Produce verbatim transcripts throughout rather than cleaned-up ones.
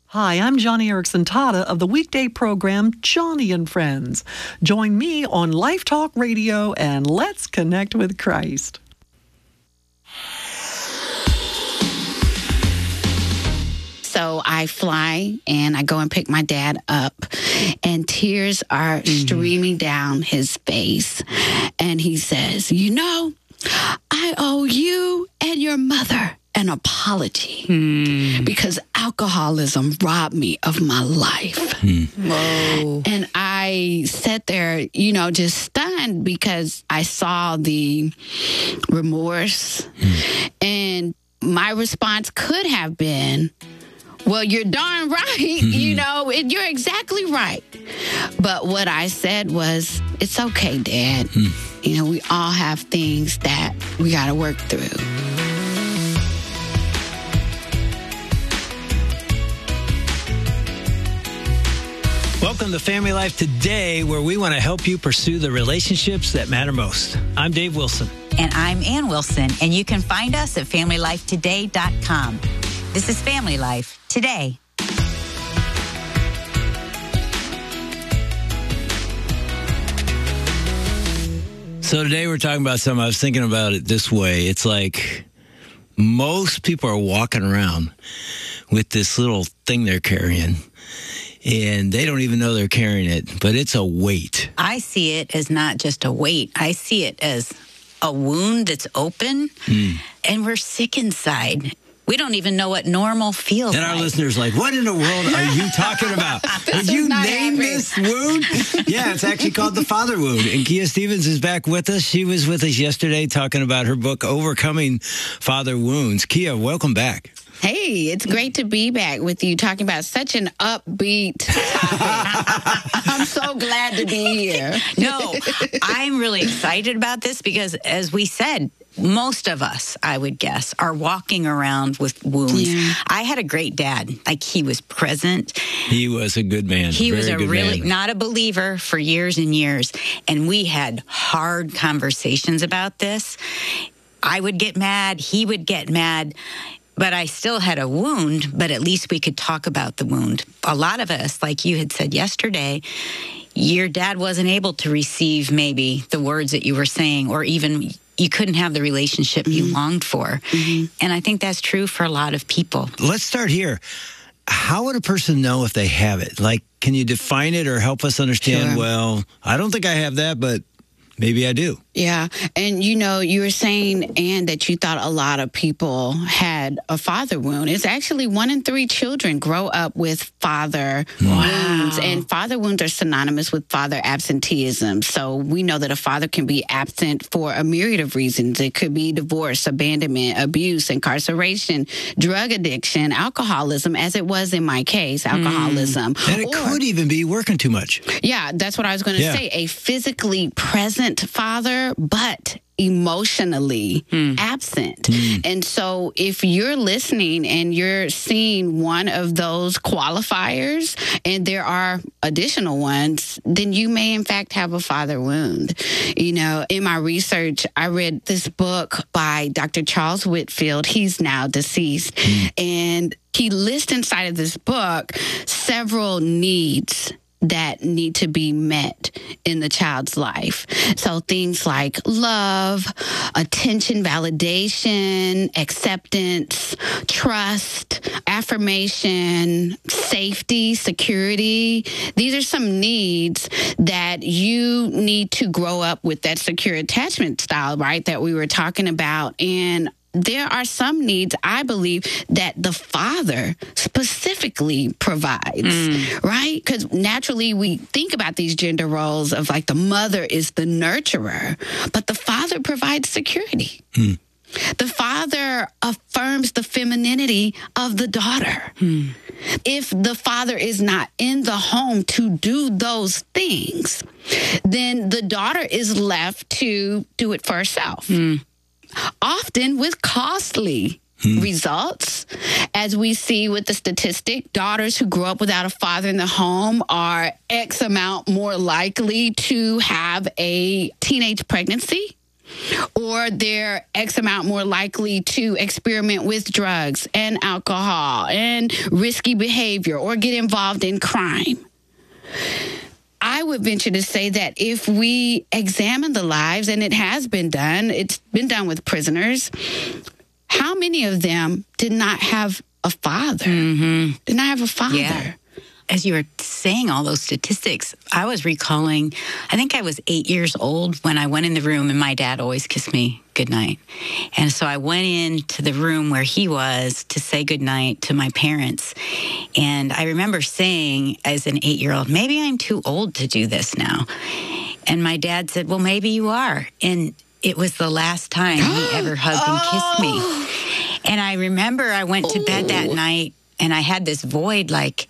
Hi, I'm Johnny Erickson Tata of the weekday program Johnny and Friends. Join me on Life Talk Radio and let's connect with Christ. So I fly and I go and pick my dad up, and tears are mm. streaming down his face. And he says, you know, I owe you and your mother an apology mm. because alcoholism robbed me of my life. Mm. Whoa. And I sat there, you know, just stunned because I saw the remorse. Mm. And my response could have been, well, you're darn right. Mm-hmm. You know, it, you're exactly right. But what I said was, it's okay, Dad. Mm. You know, we all have things that we got to work through. Welcome to Family Life Today, where we want to help you pursue the relationships that matter most. I'm Dave Wilson. And I'm Ann Wilson, and you can find us at family life today dot com. This is Family Life Today. So today we're talking about something. I was thinking about it this way. It's like most people are walking around with this little thing they're carrying, and they don't even know they're carrying it, but it's a weight. I see it as not just a weight. I see it as a wound that's open, mm. and we're sick inside. We don't even know what normal feels and like. And our listeners are like, what in the world are you talking about? Did you name this wound? Yeah, it's actually called the father wound. And Kia Stevens is back with us. She was with us yesterday talking about her book, Overcoming Father Wounds. Kia, welcome back. Hey, it's great to be back with you talking about such an upbeat topic. I'm so glad to be here. No, I'm really excited about this because, as we said, most of us, I would guess, are walking around with wounds. Yeah. I had a great dad. Like, he was present. He was a good man. He Very was a good really, man. not a believer for years and years. And we had hard conversations about this. I would get mad. He would get mad. But I still had a wound, but at least we could talk about the wound. A lot of us, like you had said yesterday, your dad wasn't able to receive maybe the words that you were saying, or even you couldn't have the relationship mm-hmm. you longed for. Mm-hmm. And I think that's true for a lot of people. Let's start here. How would a person know if they have it? Like, can you define it or help us understand, sure. well, I don't think I have that, but maybe I do. Yeah. And, you know, you were saying, Ann, that you thought a lot of people had a father wound. It's actually one in three children grow up with father wow. wounds. And father wounds are synonymous with father absenteeism. So we know that a father can be absent for a myriad of reasons. It could be divorce, abandonment, abuse, incarceration, drug addiction, alcoholism, as it was in my case, alcoholism. Mm. And it or, could even be working too much. Yeah, that's what I was going to yeah. say. A physically present father, but emotionally hmm. absent. Hmm. And so if you're listening and you're seeing one of those qualifiers, and there are additional ones, then you may in fact have a father wound. You know, in my research, I read this book by Doctor Charles Whitfield. He's now deceased. Hmm. And he lists inside of this book several needs that need to be met in the child's life. So things like love, attention, validation, acceptance, trust, affirmation, safety, security. These are some needs that you need to grow up with that secure attachment style, right, that we were talking about. And there are some needs, I believe, that the father specifically provides, mm. right? Because naturally we think about these gender roles of like the mother is the nurturer, but the father provides security. Mm. The father affirms the femininity of the daughter. Mm. If the father is not in the home to do those things, then the daughter is left to do it for herself. Mm. Often with costly hmm. results, as we see with the statistic. Daughters who grow up without a father in the home are X amount more likely to have a teenage pregnancy. or they're X amount more likely to experiment with drugs and alcohol and risky behavior or get involved in crime. I would venture to say that if we examine the lives, and it has been done, it's been done with prisoners, how many of them did not have a father? Mm-hmm. Did not have a father? Yeah. As you were saying all those statistics, I was recalling, I think I was eight years old when I went in the room, and my dad always kissed me goodnight. And so I went into the room where he was to say goodnight to my parents. And I remember saying as an eight-year-old, maybe I'm too old to do this now. And my dad said, well, maybe you are. And it was the last time he ever hugged and kissed me. And I remember I went to bed that night, and I had this void like,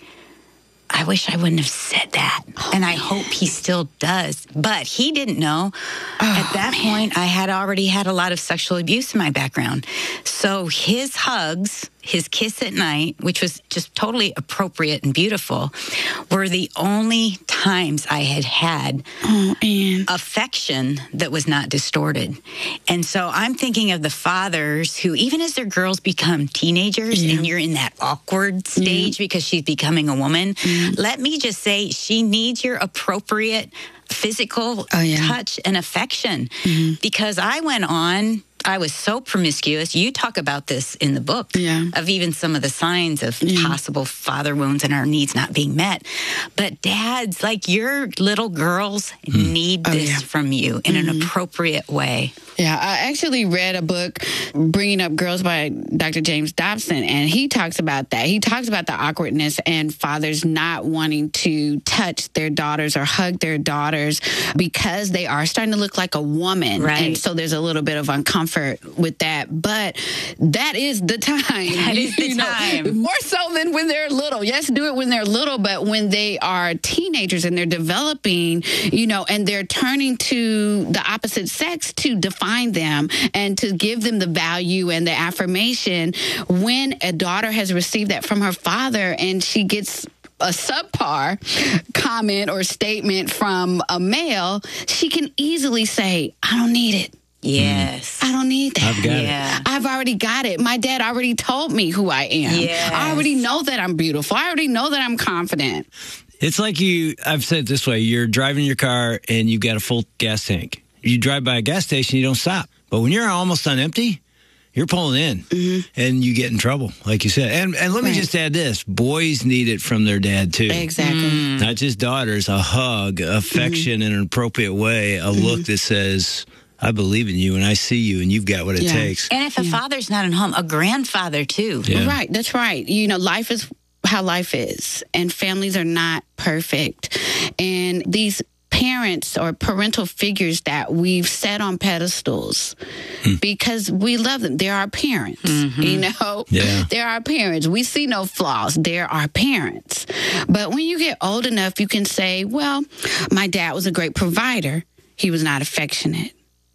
I wish I wouldn't have said that. Oh, and I man. hope he still does. But he didn't know. Oh, At that man. point, I had already had a lot of sexual abuse in my background. So his hugs, his kiss at night, which was just totally appropriate and beautiful, were the only times I had had oh, affection that was not distorted. And so I'm thinking of the fathers who, even as their girls become teenagers yeah. and you're in that awkward stage yeah. because she's becoming a woman, mm. let me just say she needs your appropriate physical oh, yeah. touch and affection. Mm-hmm. Because I went on, I was so promiscuous. You talk about this in the book yeah. of even some of the signs of yeah. possible father wounds and our needs not being met. But dads, like your little girls mm. need oh, this yeah. from you in mm-hmm. an appropriate way. Yeah, I actually read a book, Bringing Up Girls by Doctor James Dobson, and he talks about that. He talks about the awkwardness and fathers not wanting to touch their daughters or hug their daughters because they are starting to look like a woman. Right. And so there's a little bit of uncomfort with that. But that is the time. That is the time. Know, more so than when they're little. Yes, do it when they're little, but when they are teenagers and they're developing, you know, and they're turning to the opposite sex to define them and to give them the value and the affirmation. When a daughter has received that from her father and she gets a subpar comment or statement from a male, she can easily say, I don't need it. Yes. I don't need that. I've got yeah. it. I've already got it. My dad already told me who I am. Yes. I already know that I'm beautiful. I already know that I'm confident. It's like you, I've said it this way, you're driving your car and you've got a full gas tank. You drive by a gas station, you don't stop. But when you're almost on empty, you're pulling in mm-hmm. and you get in trouble, like you said. And and let me right. just add this. Boys need it from their dad, too. Exactly. Mm. Not just daughters, a hug, affection mm-hmm. in an appropriate way, a mm-hmm. look that says, I believe in you and I see you and you've got what it yeah. takes. And if a yeah. father's not at home, a grandfather, too. Yeah. Right, that's right. You know, life is how life is, and families are not perfect. And these parents or parental figures that we've set on pedestals hmm. because we love them. They're our parents, mm-hmm. you know? Yeah. They're our parents. We see no flaws. They're our parents. But when you get old enough, you can say, well, my dad was a great provider. He was not affectionate.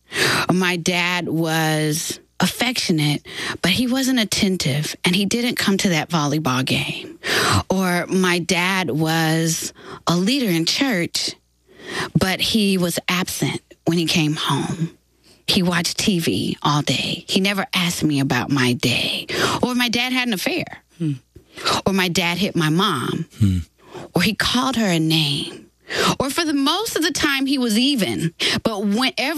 Or my dad was affectionate, but he wasn't attentive and he didn't come to that volleyball game. Or my dad was a leader in church, but he was absent when he came home. He watched T V all day. He never asked me about my day. Or my dad had an affair. Hmm. Or my dad hit my mom. Hmm. Or he called her a name. Or for the most of the time, he was even. But whenever